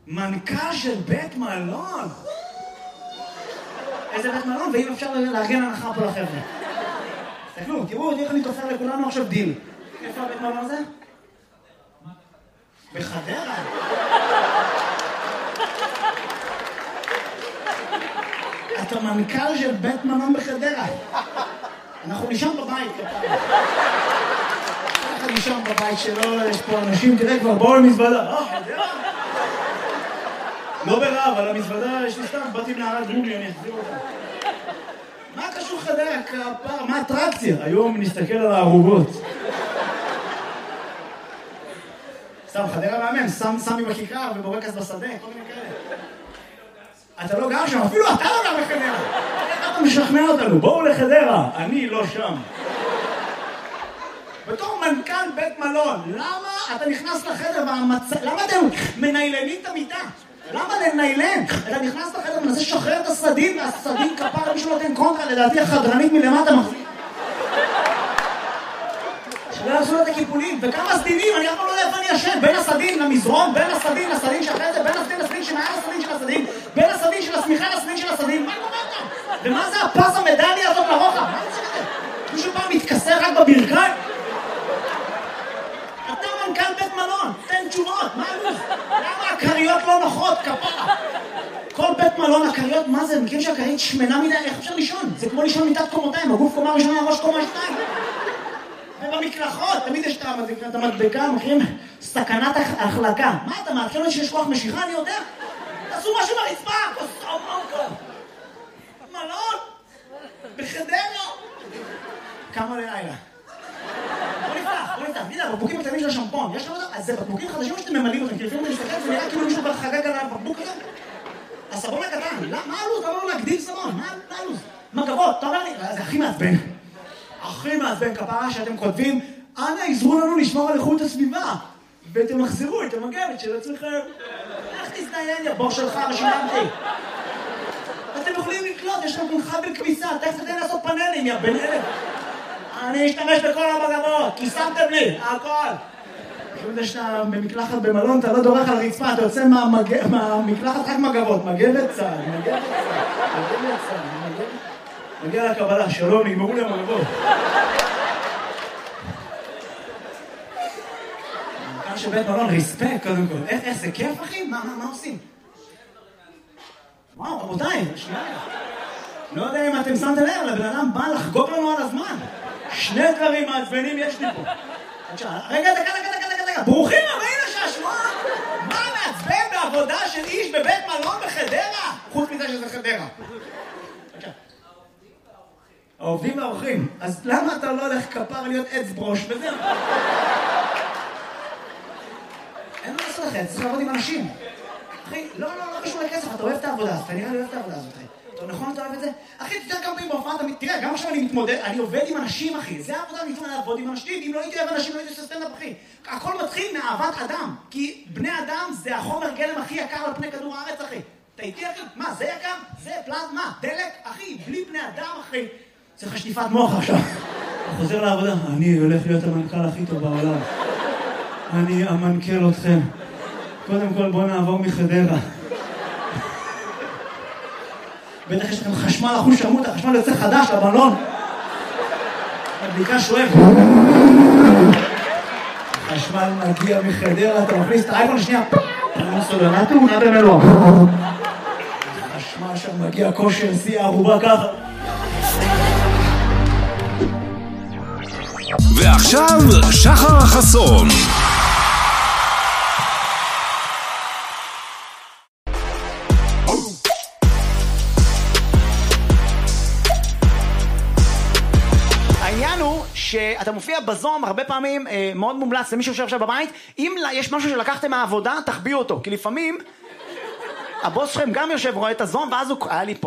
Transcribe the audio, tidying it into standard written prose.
מנכ"ל של בית מלון. איזה בית מלון, ואם אפשר לארגן הנחה פה לחבר'ה. תסתכלו, תראו, איך אני תופר לכולנו עכשיו דיל. איפה הבית מלון הזה? בחדרה. אתה מנכ"ל של בית מלון בחדרה. אנחנו נשאר בבית. אנחנו נשאר בבית שלו, יש פה אנשים, תראה כבר, בואו למזוודה. חדרה? לא ברע, אבל המזוודה יש לי סתם, באתי מנהרת גומי, אני אחזיר אותה. מה קשור חדרה? כפר, מה אטרקציה? היום נסתכל על הערוגות. סתם, חדרה מאמן, סמי בכיכר ובורקס בשדה, כל מיני כאלה. אתה לא גר שם, אפילו אתה לא גר בחדרה. איך אתה משכנע אותנו? בואו לחדרה, אני לא שם. בתור מנכ"ל בית מלון, למה אתה נכנס לחדר למה אתם מניילנים את המיטה? למה לניילן? אתה נכנס לחדר ומנסה לשחרר את הסדין, והסדין כפר מישהו נותן קונטרה, לדעתי החדרנית מלמטה מחזיק. שלא יעשו את הקיפולים, וכמה סדינים, אני אף פעם לא יודע איפה אני ישן, בין הסדין למזרון, בין הסדין לסדין שאחרי זה, בין הסדין לסדין שמעל הסדין של הסדין, בין הסדין של הסמיכה לסדין של הסדין, מה קורה כאן? ומה זה הפס המדליה הזאת לרוחב? מה זה זה? מישהו פעם מתכסר רק בברכיים? אתה מנכ"ל בית מלון, תן תשובות, מה הלו"ז? למה הכריות לא נוחות, כפרה? כל בית מלון, הכריות, מה זה? מכירים שהכרית שמנה מדי, איך אפשר לישון? זה כמו לישון מיטת קומותיים, הגוף קומה ראשונה, הראש קומה שתיים. ובמקלחות, תמיד יש את המדבקה, מכירים? סכנת החלקה. מה אתה מאפשר לי שיש כוח משיכה, אני יודע? תעשו משהו ברצפה, כוסו מונקו. מלון? בחדרה? כמה לילה? בוא נפתח, תראה, בקבוקים הקטנים של השמפון, יש לך אותם? אז זה בקבוקים חדשים או שאתם ממלאים אותם? כי לפעמים אני מסתכל, זה נראה כאילו מישהו כבר חגג על הבקבוק הזה. הסבון הקטן, מה הלו"ז? אתה אומר לו להגדיל סבון, מה הלו"ז? מגבות, אתה אומר לי, זה הכי מעצבן. הכי מעצבן כפרה שאתם כותבים, אנא עזרו לנו לשמור על איכות הסביבה, ותמחזרו את המגבת של עצמכם. איך תזדיין, יא בור שלך, ושילמתי. אתם יכולים לקלוט, יש לכם חבל כביסה, תכף תתן לעשות פאנלים, יא בן אלף. אני אשתמש בכל המגבות, כי שמתם לי, הכל. פשוט יש שאתה במקלחת במלון, אתה לא דורך על רצפה, אתה יוצא מהמקלחת רק מגבות, מגבת צהל, מגיע לקבלה, שלום, נגמרו לי המגבות. מנכ"ל של בית מלון, ריספקט קודם כל. איך זה כיף, אחי? מה עושים? וואו, רבותיי, שנייה. לא יודע אם אתם שמתם לב, לבן אדם בא לחגוג לנו על הזמן. שני דברים מעצבנים יש לי פה. רגע, דקה. ברוכים הבאים לשעשוע. מה מעצבן בעבודה של איש בבית מלון בחדרה? חוץ מזה שזה חדרה. העובדים והאורחים. אז למה אתה לא הולך כפר להיות עץ ברוש וזהו? אין מה לעשות לכם, צריך לעבוד עם אנשים. אחי, לא קשור לכסף, אתה אוהב את העבודה, אתה נראה לי אוהב את העבודה הזאת, אחי. נכון, אתה אוהב את זה? אחי, תתאר כמה פעמים בהופעה, תראה, גם עכשיו אני מתמודד, אני עובד עם אנשים, אחי. זה העבודה, אני מתמודד לעבוד עם אנשים, אם לא הייתי אוהב אנשים, לא הייתי עושה סטנדאפ, אחי. הכל מתחיל מאהבת אדם, כי בני אדם זה החומר גלם הכי יקר על פני כדור הארץ, אחי. אתה איתי, אחי? מה, זה יקר? זה פלזמה, דלק, אחי, בלי בני אדם, אחי. צריך שטיפת מוח עכשיו. חוזר לעבודה, אני הולך להיות המנכ"ל הכי טוב בעולם. אני אמנכ"ל אתכם. קודם כל בוא נעבור מחדרה. בטח יש לכם חשמל אחוז שמות, החשמל יוצא חדש לבלון. הבדיקה שואב. החשמל מגיע מחדרה, אתה מכניס את האייפון שנייה. אני סולנה תאונה במלוא. החשמל שם מגיע כושר, שיא הערובה ככה. ועכשיו שחר חסון. העניין הוא שאתה מופיע בזום הרבה פעמים, מאוד מומלץ למי שיושב עכשיו בבית, אם יש משהו שלקחתם מהעבודה, תחביאו אותו, כי לפעמים הבוס שלכם גם יושב רואה את הזום, ואז הוא היה לי פה